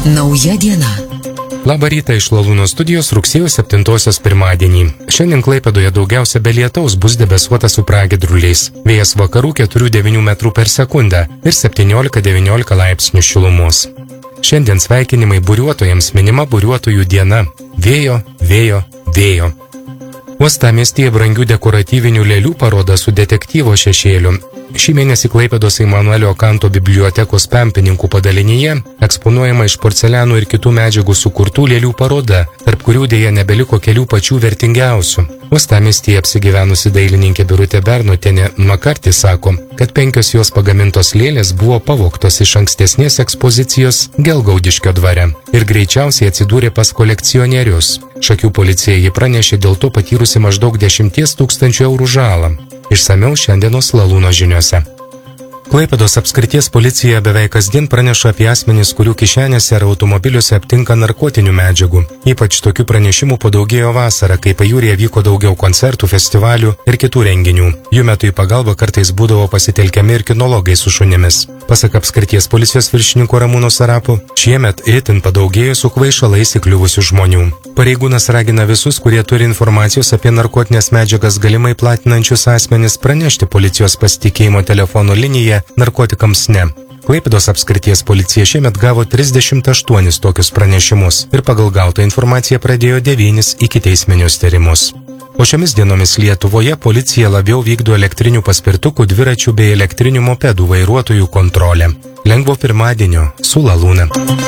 Nauja diena. Labą rytą iš Lalūno studijos rugsėjo 7-osios pirmadienį. Šiandien Klaipėdoje daugiausia be lietaus bus debesuota su pragiedruliais. Vėjas vakarų 4–9 metrų per sekundę ir 17–19 laipsnių šilumos. Šiandien sveikinimai buriuotojams minima buriuotojų diena. Vėjo, vėjo, vėjo. Uostamiestyje brangių dekoratyvinių lėlių paroda su detektyvo šešėliu. Šį mėnesį Klaipėdos Emanuelio Kanto bibliotekos Pempininkų padalinyje eksponuojama iš porcelianų ir kitų medžiagų sukurtų lėlių paroda, tarp kurių dėja nebeliko kelių pačių vertingiausių. Uostamiestyje apsigyvenusi dailininkė Birutė Bernotienė Makartį sako, kad 5 jos pagamintos lėlės buvo pavogtos iš ankstesnės ekspozicijos Gelgaudiškio dvare ir greičiausiai atsidūrė pas kolekcionierius. Šakių policija jį pranešė dėl to patyrusi maždaug 10 000 eurų žalą. Išsamiau šiandienos Lalūno žiniose. Klaipėdos apskrities policija beveik kasdien praneša apie asmenis, kurių kišenėse ar automobiliuose aptinka narkotinių medžiagų. Ypač tokių pranešimų padaugėjo vasarą, kai pajūryje vyko daugiau koncertų, festivalių ir kitų renginių. Jų metu į pagalbą kartais būdavo pasitelkiami ir kinologai su šunimis. Pasak apskrities policijos viršininko Ramūno Sarapo, šiemet itin padaugėjo su kvaišalais įkliuvusių žmonių. Pareigūnas ragina visus, kurie turi informacijos apie narkotinės medžiagas galimai platinančius asmenis, pranešti policijos pasitikėjimo telefono liniją narkotikams ne. Klaipėdos apskrities policija šiemet gavo 38 tokius pranešimus ir pagal gautą informaciją pradėjo 9 ikiteisminius tyrimus. O šiomis dienomis Lietuvoje policija labiau vykdo elektrinių paspirtukų, dviračių bei elektrinių mopedų vairuotojų kontrolę. Lengvo pirmadienio su Lalūna.